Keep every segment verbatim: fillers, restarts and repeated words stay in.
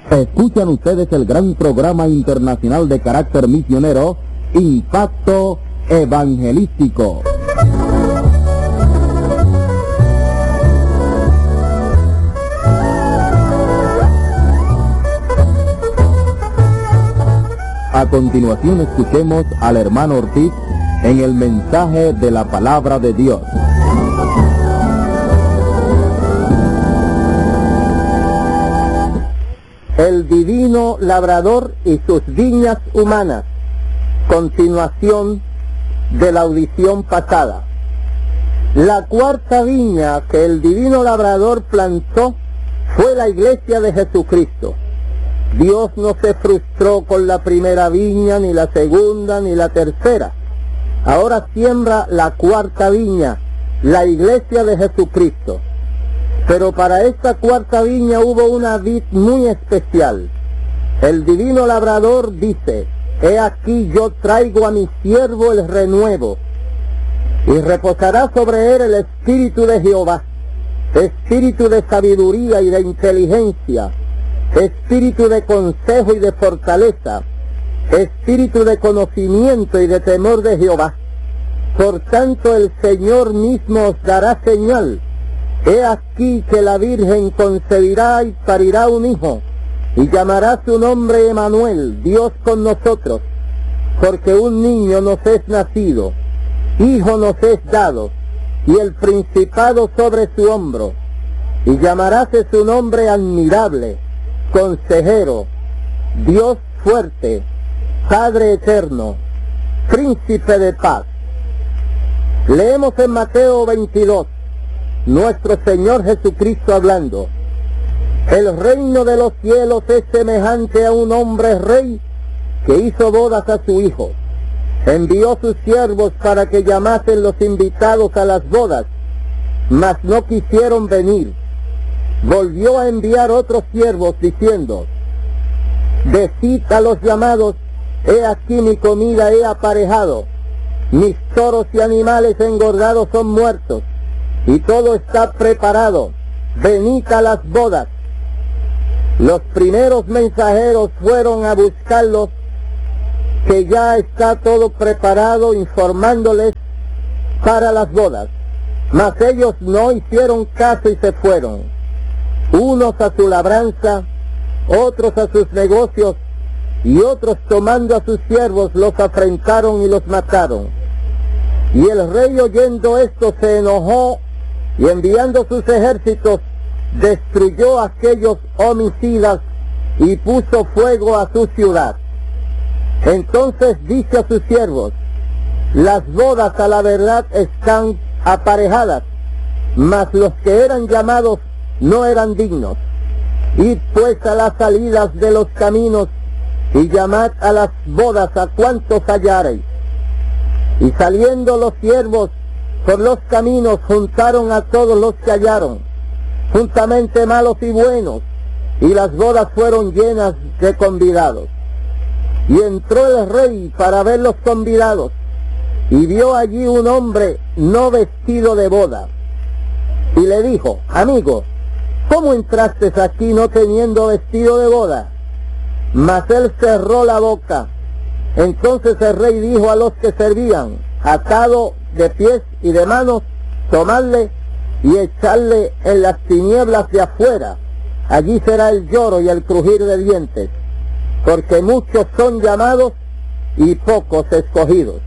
Escuchan ustedes el gran programa internacional de carácter misionero, Impacto Evangelístico. A continuación escuchemos al hermano Ortiz en el mensaje de la palabra de Dios. El divino labrador y sus viñas humanas. Continuación de la audición pasada. La cuarta viña que el divino labrador plantó fue la iglesia de Jesucristo. Dios no se frustró con la primera viña, ni la segunda, ni la tercera. Ahora siembra la cuarta viña, la iglesia de Jesucristo. Pero para esta cuarta viña hubo una vid muy especial. El divino labrador dice: he aquí yo traigo a mi siervo el renuevo, y reposará sobre él el espíritu de Jehová, espíritu de sabiduría y de inteligencia, espíritu de consejo y de fortaleza, espíritu de conocimiento y de temor de Jehová. Por tanto el Señor mismo os dará señal. He aquí que la Virgen concebirá y parirá un hijo, y llamará su nombre Emanuel, Dios con nosotros, porque un niño nos es nacido, hijo nos es dado, y el principado sobre su hombro, y llamaráse su nombre admirable, consejero, Dios fuerte, Padre eterno, príncipe de paz. Leemos en Mateo veintidós, nuestro Señor Jesucristo hablando: el reino de los cielos es semejante a un hombre rey que hizo bodas a su hijo. Envió sus siervos para que llamasen los invitados a las bodas, mas no quisieron venir. Volvió a enviar otros siervos diciendo: decid a los llamados, he aquí mi comida he aparejado, mis toros y animales engordados son muertos, y todo está preparado, venid a las bodas. Los primeros mensajeros fueron a buscarlos, que ya está todo preparado, informándoles para las bodas. Mas ellos no hicieron caso y se fueron, unos a su labranza, otros a sus negocios, y otros tomando a sus siervos los afrentaron y los mataron. Y el rey, oyendo esto, se enojó, y enviando sus ejércitos, destruyó a aquellos homicidas y puso fuego a su ciudad. Entonces dice a sus siervos: las bodas a la verdad están aparejadas, mas los que eran llamados no eran dignos. Id pues a las salidas de los caminos, y llamad a las bodas a cuantos hallareis. Y saliendo los siervos por los caminos, juntaron a todos los que hallaron, juntamente malos y buenos, y las bodas fueron llenas de convidados. Y entró el rey para ver los convidados, y vio allí un hombre no vestido de boda, y le dijo: amigo, ¿cómo entraste aquí no teniendo vestido de boda? Mas él cerró la boca. Entonces el rey dijo a los que servían: atado de pies y de manos, tomadle y echarle en las tinieblas de afuera. Allí será el lloro y el crujir de dientes, porque muchos son llamados y pocos escogidos.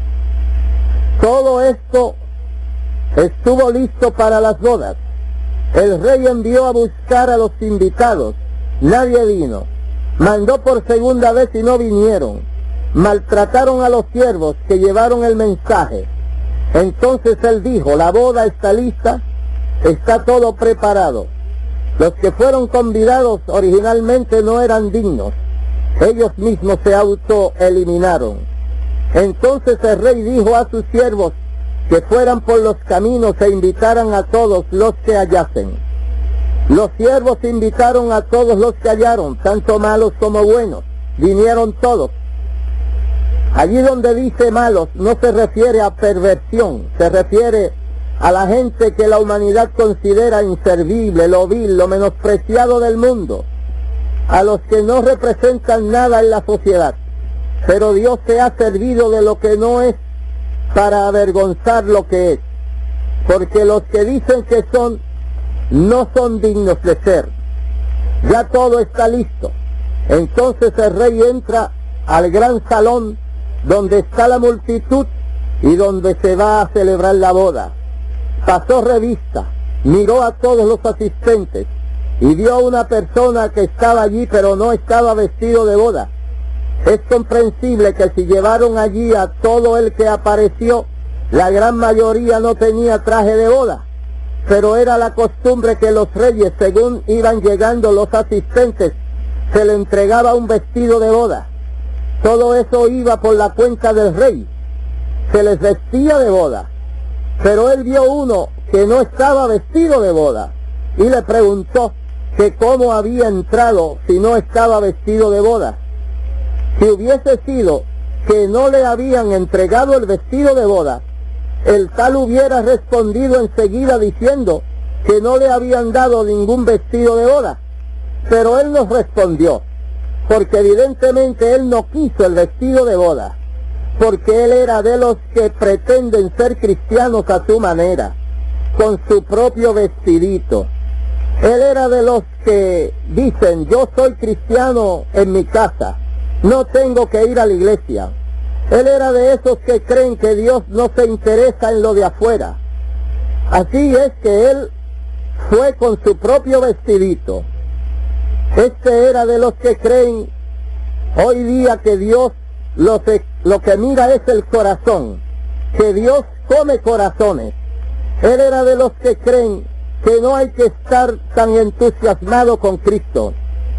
Todo esto estuvo listo para las bodas. El rey envió a buscar a los invitados, nadie vino. Mandó por segunda vez y no vinieron. Maltrataron a los siervos que llevaron el mensaje. Entonces él dijo: la boda está lista, está todo preparado. Los que fueron convidados originalmente no eran dignos, ellos mismos se autoeliminaron. Entonces el rey dijo a sus siervos que fueran por los caminos e invitaran a todos los que hallasen. Los siervos invitaron a todos los que hallaron, tanto malos como buenos. Vinieron todos. Allí donde dice malos no se refiere a perversión, se refiere a la gente que la humanidad considera inservible, lo vil, lo menospreciado del mundo. a los que no representan nada en la sociedad, pero Dios se ha servido de lo que no es para avergonzar lo que es, porque los que dicen que son, no son dignos de ser. Ya todo está listo. Entonces el rey entra al gran salón donde está la multitud y donde se va a celebrar la boda. Pasó revista, miró a todos los asistentes y vio a una persona que estaba allí pero no estaba vestido de boda. Es comprensible que si llevaron allí a todo el que apareció, la gran mayoría no tenía traje de boda, pero era la costumbre que los reyes, según iban llegando los asistentes, se le entregaba un vestido de boda. Todo eso iba por la cuenta del rey, se les vestía de boda, pero él vio uno que no estaba vestido de boda y le preguntó que cómo había entrado si no estaba vestido de boda. Si hubiese sido que no le habían entregado el vestido de boda, el tal hubiera respondido enseguida diciendo que no le habían dado ningún vestido de boda. Pero él nos respondió, porque evidentemente él no quiso el vestido de boda, porque él era de los que pretenden ser cristianos a su manera, con su propio vestidito. Él era de los que dicen, yo soy cristiano en mi casa, no tengo que ir a la iglesia. Él era de esos que creen que Dios no se interesa en lo de afuera. Así es que él fue con su propio vestidito. Este era de los que creen hoy día que Dios lo, se, lo que mira es el corazón, que Dios come corazones. Él era de los que creen que no hay que estar tan entusiasmado con Cristo.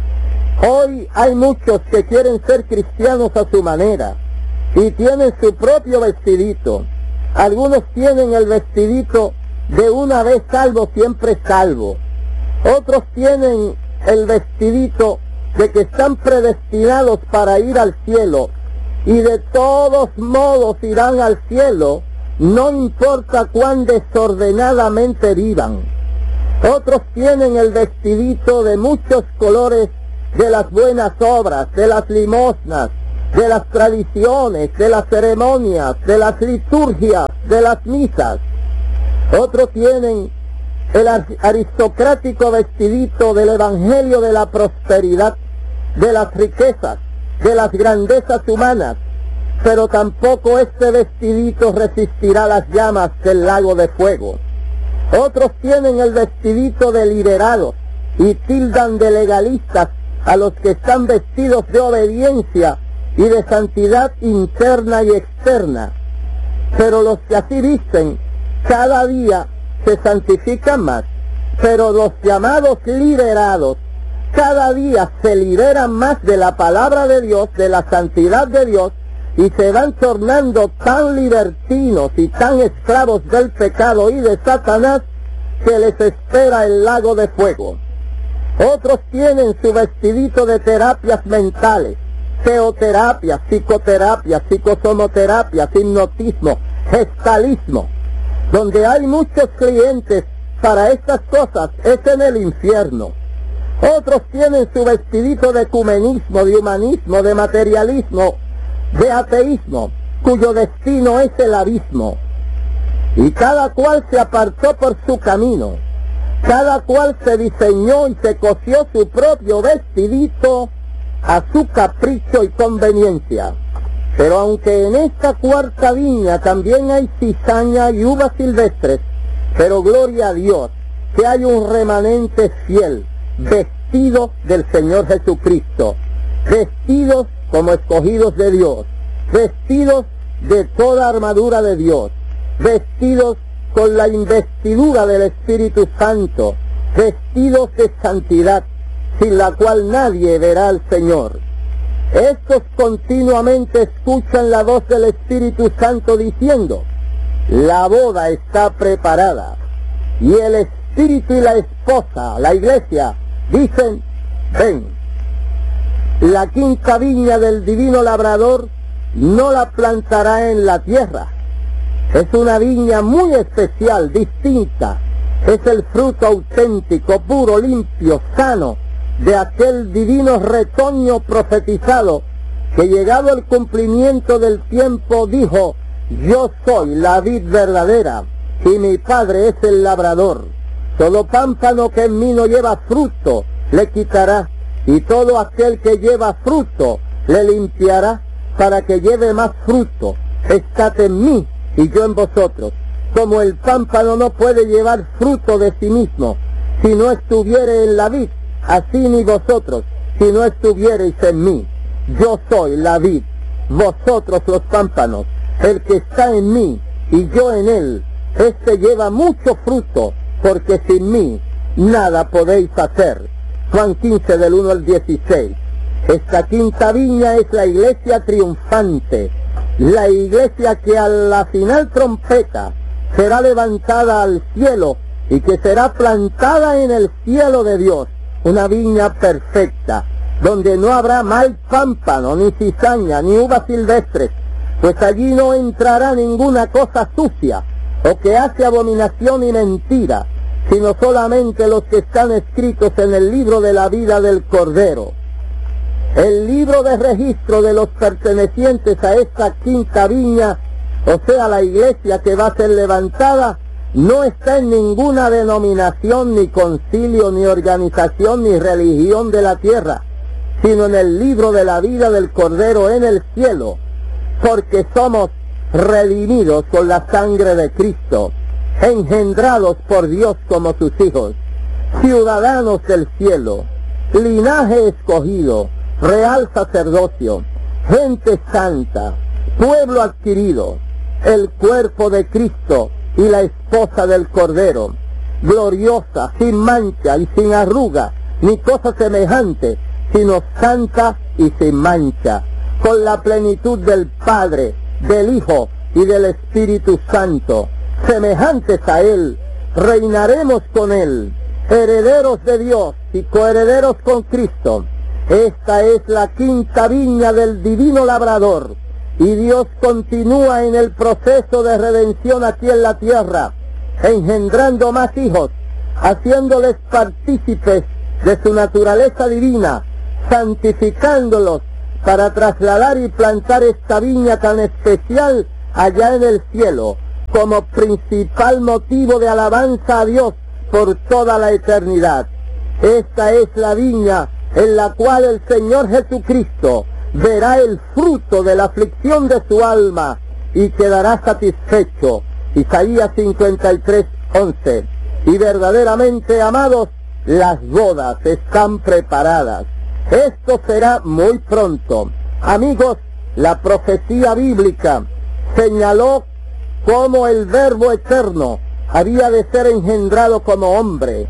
Hoy hay muchos que quieren ser cristianos a su manera y tienen su propio vestidito. Algunos tienen el vestidito de una vez salvo, siempre salvo. Otros tienen el vestidito de que están predestinados para ir al cielo y de todos modos irán al cielo, no importa cuán desordenadamente vivan. Otros tienen el vestidito de muchos colores, de las buenas obras, de las limosnas, de las tradiciones, de las ceremonias, de las liturgias, de las misas. Otros tienen el aristocrático vestidito del evangelio de la prosperidad, de las riquezas, de las grandezas humanas, pero tampoco este vestidito resistirá las llamas del lago de fuego. Otros tienen el vestidito de liderados y tildan de legalistas a los que están vestidos de obediencia y de santidad interna y externa, pero los que así visten cada día se santifican más, pero los llamados liderados cada día se liberan más de la palabra de Dios, de la santidad de Dios, y se van tornando tan libertinos y tan esclavos del pecado y de Satanás que les espera el lago de fuego. Otros tienen su vestidito de terapias mentales, teoterapia, psicoterapia, psicosomoterapia, hipnotismo, gestalismo. Donde hay muchos clientes para estas cosas es en el infierno. Otros tienen su vestidito de ecumenismo, de humanismo, de materialismo, de ateísmo, cuyo destino es el abismo. Y cada cual se apartó por su camino, cada cual se diseñó y se cosió su propio vestidito a su capricho y conveniencia. Pero aunque en esta cuarta viña también hay cizaña y uvas silvestres, pero gloria a Dios que hay un remanente fiel, vestido del Señor Jesucristo, vestidos como escogidos de Dios, vestidos de toda armadura de Dios, vestidos con la investidura del Espíritu Santo, vestidos de santidad, sin la cual nadie verá al Señor. Estos continuamente escuchan la voz del Espíritu Santo diciendo, la boda está preparada, y el Espíritu y la esposa, la iglesia, dicen, ven. La quinta viña del divino labrador no la plantará en la tierra. Es una viña muy especial, distinta. Es el fruto auténtico, puro, limpio, sano, de aquel divino retoño profetizado que, llegado el cumplimiento del tiempo, dijo: yo soy la vid verdadera y mi Padre es el labrador. Todo pámpano que en mí no lleva fruto le quitará, y todo aquel que lleva fruto le limpiará, para que lleve más fruto. Estad en mí y yo en vosotros. Como el pámpano no puede llevar fruto de sí mismo si no estuviere en la vid, así ni vosotros si no estuviereis en mí. Yo soy la vid, vosotros los pámpanos. El que está en mí y yo en él, éste lleva mucho fruto, porque sin mí nada podéis hacer. Juan quince, del uno al dieciséis. Esta quinta viña es la iglesia triunfante, la iglesia que a la final trompeta será levantada al cielo y que será plantada en el cielo de Dios, una viña perfecta, donde no habrá mal pámpano, ni cizaña, ni uvas silvestres, pues allí no entrará ninguna cosa sucia, o que hace abominación y mentira, sino solamente los que están escritos en el libro de la vida del Cordero. El libro de registro de los pertenecientes a esta quinta viña, o sea, la iglesia que va a ser levantada, no está en ninguna denominación, ni concilio, ni organización, ni religión de la tierra, sino en el libro de la vida del Cordero en el cielo, porque somos redimidos con la sangre de Cristo, engendrados por Dios como sus hijos, ciudadanos del cielo, linaje escogido, real sacerdocio, gente santa, pueblo adquirido, el cuerpo de Cristo y la esposa del Cordero, gloriosa, sin mancha y sin arruga, ni cosa semejante, sino santa y sin mancha, con la plenitud del Padre, del Hijo y del Espíritu Santo, semejantes a Él, reinaremos con Él, herederos de Dios y coherederos con Cristo. Esta es la quinta viña del divino labrador, y Dios continúa en el proceso de redención aquí en la tierra, engendrando más hijos, haciéndoles partícipes de su naturaleza divina, santificándolos para trasladar y plantar esta viña tan especial allá en el cielo, como principal motivo de alabanza a Dios por toda la eternidad. Esta es la viña en la cual el Señor Jesucristo verá el fruto de la aflicción de su alma y quedará satisfecho. Isaías cincuenta y tres, once. Y verdaderamente, amados, las bodas están preparadas. Esto será muy pronto. Amigos, la profecía bíblica señaló cómo el Verbo eterno había de ser engendrado como hombre.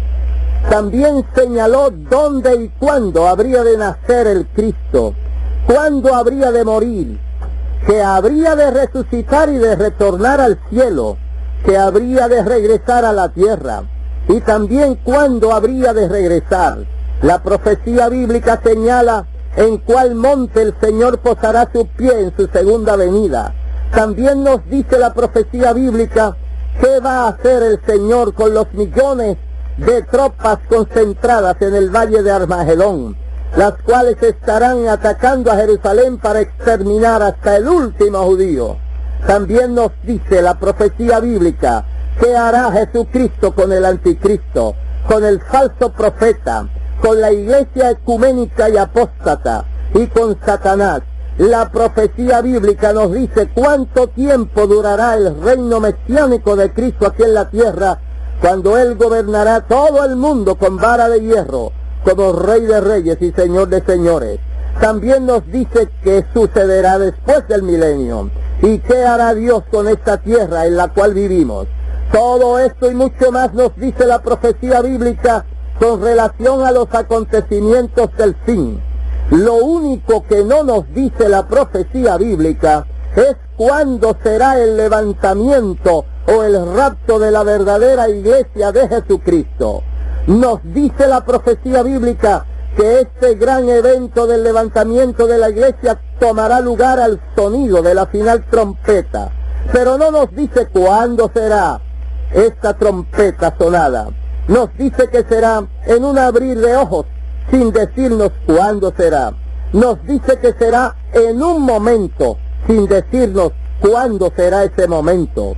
También señaló dónde y cuándo habría de nacer el Cristo, cuándo habría de morir, que habría de resucitar y de retornar al cielo, que habría de regresar a la tierra, y también cuándo habría de regresar. La profecía bíblica señala en cuál monte el Señor posará su pie en su segunda venida. También nos dice la profecía bíblica qué va a hacer el Señor con los millones de tropas concentradas en el valle de Armagedón, las cuales estarán atacando a Jerusalén para exterminar hasta el último judío. También nos dice la profecía bíblica qué hará Jesucristo con el anticristo, con el falso profeta, con la iglesia ecuménica y apóstata, y con Satanás. La profecía bíblica nos dice cuánto tiempo durará el reino mesiánico de Cristo aquí en la tierra, cuando Él gobernará todo el mundo con vara de hierro, como Rey de Reyes y Señor de Señores. También nos dice qué sucederá después del milenio, y qué hará Dios con esta tierra en la cual vivimos. Todo esto y mucho más nos dice la profecía bíblica con relación a los acontecimientos del fin. Lo único que no nos dice la profecía bíblica es cuándo será el levantamiento o el rapto de la verdadera iglesia de Jesucristo. Nos dice la profecía bíblica que este gran evento del levantamiento de la iglesia tomará lugar al sonido de la final trompeta, pero no nos dice cuándo será esta trompeta sonada. Nos dice que será en un abrir de ojos, sin decirnos cuándo será. Nos dice que será en un momento, sin decirnos cuándo será ese momento.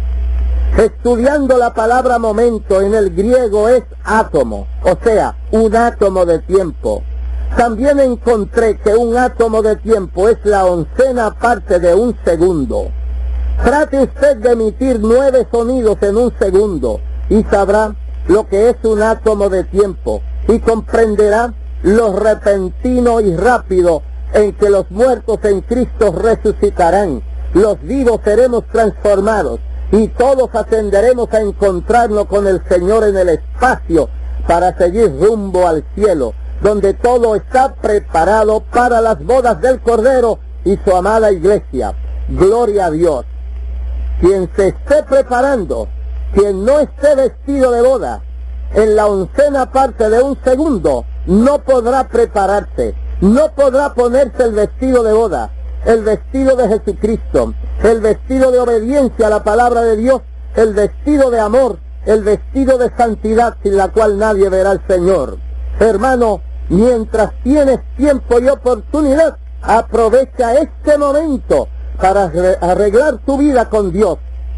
Estudiando la palabra momento en el griego es átomo, o sea, un átomo de tiempo. También encontré que un átomo de tiempo es la oncena parte de un segundo. Trate usted de emitir nueve sonidos en un segundo y sabrá lo que es un átomo de tiempo y comprenderá lo repentino y rápido en que los muertos en Cristo resucitarán, los vivos seremos transformados y todos ascenderemos a encontrarnos con el Señor en el espacio para seguir rumbo al cielo, donde todo está preparado para las bodas del Cordero y su amada iglesia. Gloria a Dios. Quien se esté preparando, quien no esté vestido de boda, en la oncena parte de un segundo, no podrá prepararse, no podrá ponerse el vestido de boda, el vestido de Jesucristo, el vestido de obediencia a la palabra de Dios, el vestido de amor, el vestido de santidad sin la cual nadie verá al Señor. Hermano, mientras tienes tiempo y oportunidad, aprovecha este momento para arreglar tu vida con Dios.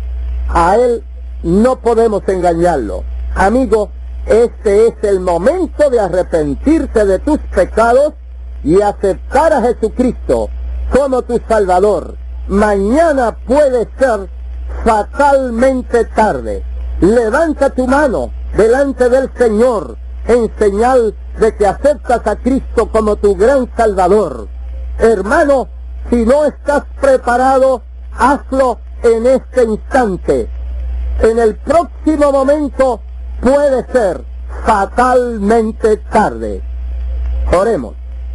A Él no podemos engañarlo. Amigo, este es el momento de arrepentirse de tus pecados y aceptar a Jesucristo como tu Salvador. Mañana puede ser fatalmente tarde. Levanta tu mano delante del Señor en señal de que aceptas a Cristo como tu gran Salvador. Hermano, si no estás preparado, hazlo en este instante. En el próximo momento puede ser fatalmente tarde. Oremos.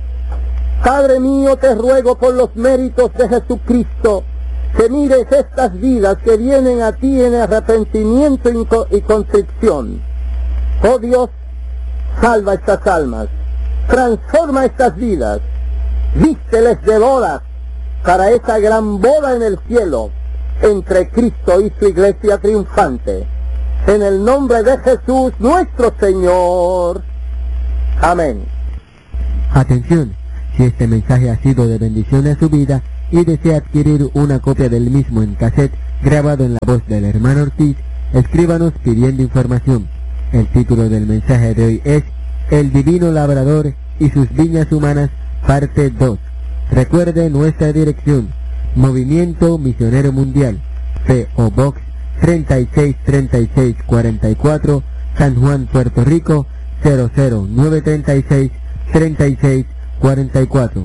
Padre mío, te ruego por los méritos de Jesucristo, que mires estas vidas que vienen a ti en arrepentimiento y contrición. Oh Dios, salva estas almas, transforma estas vidas, vísteles de bodas para esa gran boda en el cielo entre Cristo y su iglesia triunfante. En el nombre de Jesús nuestro Señor. Amén. Atención, si este mensaje ha sido de bendición a su vida y desea adquirir una copia del mismo en cassette grabado en la voz del hermano Ortiz, escríbanos pidiendo información. El título del mensaje de hoy es El Divino Labrador y sus Viñas Humanas, parte dos. Recuerde nuestra dirección: Movimiento Misionero Mundial, P O Box treinta y seis treinta y seis cuarenta y cuatro, San Juan, Puerto Rico cero cero nueve treinta y seis treinta y seis cuarenta y cuatro.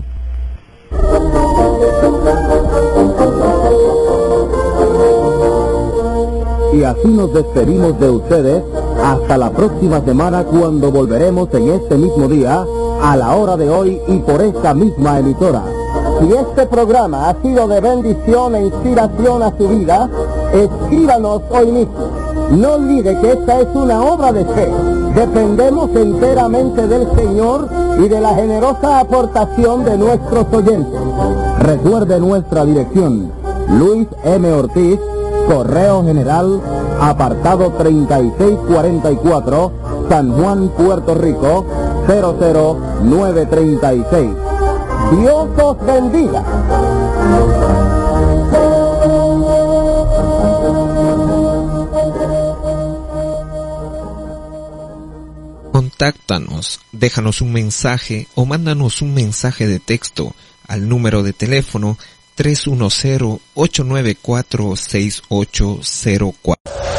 Y así nos despedimos de ustedes hasta la próxima semana, cuando volveremos en este mismo día, a la hora de hoy y por esta misma emisora. Si este programa ha sido de bendición e inspiración a su vida, escríbanos hoy mismo. No olvide que esta es una obra de fe. Dependemos enteramente del Señor y de la generosa aportación de nuestros oyentes. Recuerde nuestra dirección: Luis M. Ortiz, Correo General, apartado treinta y seis cuarenta y cuatro, San Juan, Puerto Rico cero cero nueve treinta y seis. Dios os bendiga. Contáctanos, déjanos un mensaje o mándanos un mensaje de texto al número de teléfono tres uno cero, ocho nueve cuatro, seis ocho cero cuatro.